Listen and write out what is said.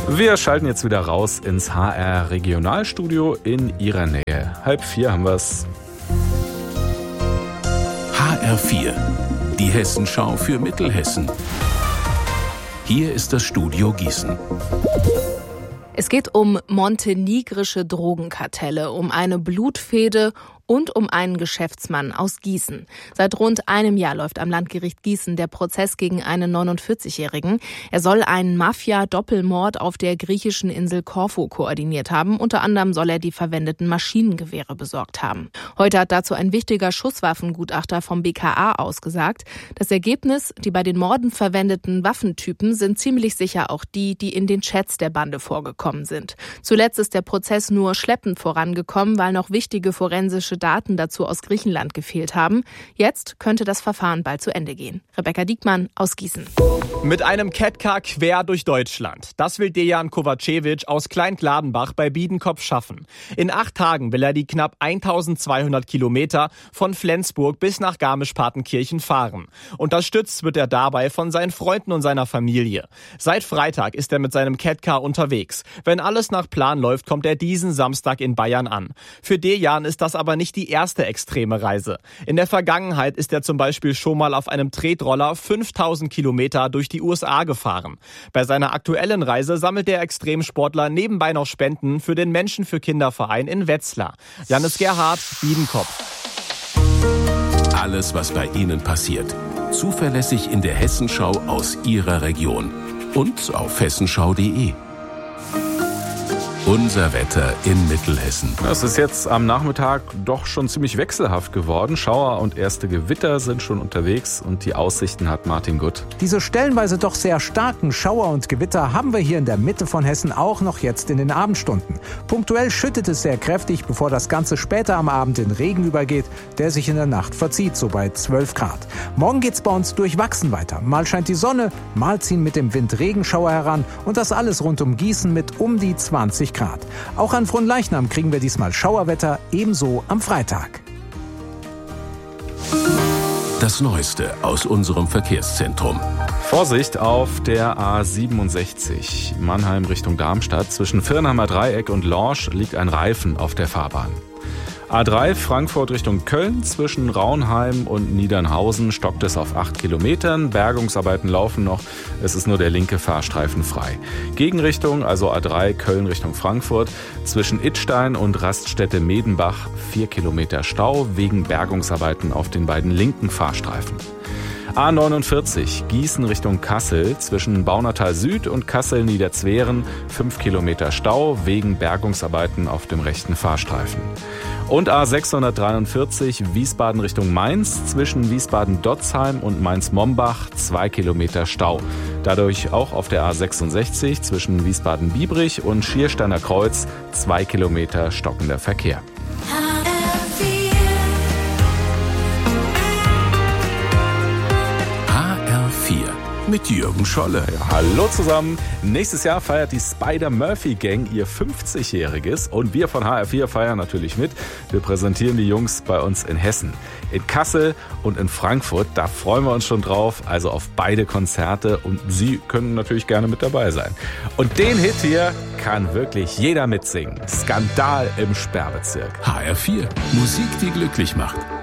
Wir schalten jetzt wieder raus ins HR Regionalstudio in Ihrer Nähe. 3:30 haben wir's. HR4, die Hessenschau für Mittelhessen. Hier ist das Studio Gießen. Es geht um montenegrische Drogenkartelle, um eine Blutfehde und um einen Geschäftsmann aus Gießen. Seit rund einem Jahr läuft am Landgericht Gießen der Prozess gegen einen 49-Jährigen. Er soll einen Mafia-Doppelmord auf der griechischen Insel Korfu koordiniert haben. Unter anderem soll er die verwendeten Maschinengewehre besorgt haben. Heute hat dazu ein wichtiger Schusswaffengutachter vom BKA ausgesagt. Das Ergebnis, die bei den Morden verwendeten Waffentypen sind ziemlich sicher auch die in den Chats der Bande vorgekommen sind. Zuletzt ist der Prozess nur schleppend vorangekommen, weil noch wichtige forensische Daten dazu aus Griechenland gefehlt haben. Jetzt könnte das Verfahren bald zu Ende gehen. Rebecca Diekmann aus Gießen. Mit einem Catcar quer durch Deutschland. Das will Dejan Kovacevic aus Klein-Gladenbach bei Biedenkopf schaffen. In 8 Tagen will er die knapp 1200 Kilometer von Flensburg bis nach Garmisch-Partenkirchen fahren. Unterstützt wird er dabei von seinen Freunden und seiner Familie. Seit Freitag ist er mit seinem Catcar unterwegs. Wenn alles nach Plan läuft, kommt er diesen Samstag in Bayern an. Für Dejan ist das aber nicht die erste extreme Reise. In der Vergangenheit ist er zum Beispiel schon mal auf einem Tretroller 5000 Kilometer durch die USA gefahren. Bei seiner aktuellen Reise sammelt der Extremsportler nebenbei noch Spenden für den Menschen für Kinderverein in Wetzlar. Janis Gerhardt, Biedenkopf. Alles, was bei Ihnen passiert. Zuverlässig in der Hessenschau aus Ihrer Region. Und auf hessenschau.de. Unser Wetter in Mittelhessen. Es ist jetzt am Nachmittag doch schon ziemlich wechselhaft geworden. Schauer und erste Gewitter sind schon unterwegs und die Aussichten hat Martin Gutt. Diese stellenweise doch sehr starken Schauer und Gewitter haben wir hier in der Mitte von Hessen auch noch jetzt in den Abendstunden. Punktuell schüttet es sehr kräftig, bevor das Ganze später am Abend in Regen übergeht, der sich in der Nacht verzieht, so bei 12 Grad. Morgen geht's bei uns durchwachsen weiter. Mal scheint die Sonne, mal ziehen mit dem Wind Regenschauer heran und das alles rund um Gießen mit um die 20 Grad. Auch an Fronleichnam kriegen wir diesmal Schauerwetter, ebenso am Freitag. Das Neueste aus unserem Verkehrszentrum. Vorsicht auf der A67 Mannheim Richtung Darmstadt. Zwischen Firnheimer Dreieck und Lorsch liegt ein Reifen auf der Fahrbahn. A3 Frankfurt Richtung Köln, zwischen Raunheim und Niedernhausen stockt es auf 8 Kilometern. Bergungsarbeiten laufen noch, es ist nur der linke Fahrstreifen frei. Gegenrichtung, also A3 Köln Richtung Frankfurt, zwischen Idstein und Raststätte Medenbach 4 Kilometer Stau wegen Bergungsarbeiten auf den beiden linken Fahrstreifen. A49 Gießen Richtung Kassel, zwischen Baunatal Süd und Kassel-Niederzweren 5 Kilometer Stau wegen Bergungsarbeiten auf dem rechten Fahrstreifen. Und A643 Wiesbaden Richtung Mainz, zwischen Wiesbaden-Dotzheim und Mainz-Mombach 2 Kilometer Stau. Dadurch auch auf der A66 zwischen Wiesbaden-Biebrich und Schiersteiner Kreuz 2 Kilometer stockender Verkehr. Mit Jürgen Scholle. Ja, hallo zusammen. Nächstes Jahr feiert die Spider-Murphy-Gang ihr 50-Jähriges und wir von HR4 feiern natürlich mit. Wir präsentieren die Jungs bei uns in Hessen. In Kassel und in Frankfurt, da freuen wir uns schon drauf, also auf beide Konzerte und Sie können natürlich gerne mit dabei sein. Und den Hit hier kann wirklich jeder mitsingen. Skandal im Sperrbezirk. HR4, Musik, die glücklich macht.